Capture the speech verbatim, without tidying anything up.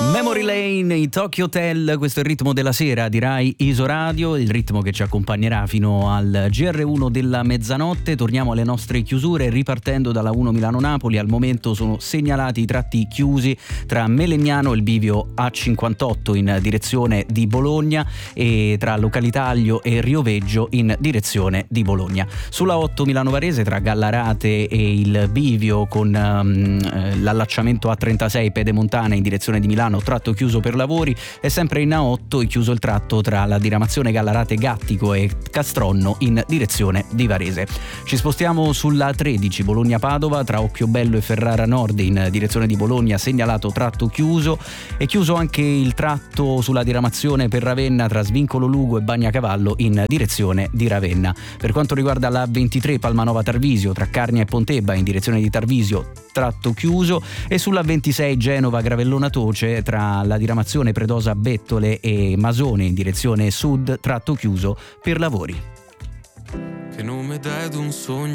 Memory Lane, i Tokyo Hotel, questo è il ritmo della sera di Rai Isoradio, il ritmo che ci accompagnerà fino al G R uno della mezzanotte. Torniamo alle nostre chiusure ripartendo dalla uno Milano-Napoli. Al momento sono segnalati i tratti chiusi tra Melegnano e il bivio A cinquantotto in direzione di Bologna e tra Localitaglio e Rioveggio in direzione di Bologna. Sulla otto Milano-Varese tra Gallarate e il bivio con um, l'allacciamento A trentasei Pedemontana in direzione di Milano, tratto chiuso per lavori, e sempre in A otto è chiuso il tratto tra la diramazione Gallarate Gattico e Castronno in direzione di Varese. Ci spostiamo sulla tredici Bologna-Padova tra Occhiobello e Ferrara Nord in direzione di Bologna, segnalato tratto chiuso. È chiuso anche il tratto sulla diramazione per Ravenna tra Svincolo Lugo e Bagnacavallo in direzione di Ravenna. Per quanto riguarda la ventitré Palmanova Tarvisio tra Carnia e Pontebba in direzione di Tarvisio, tratto chiuso, e sulla ventisei Genova Gravellona Toce tra la diramazione Predosa Bettole e Masone in direzione sud, tratto chiuso per lavori. Che nome dai ad un sogno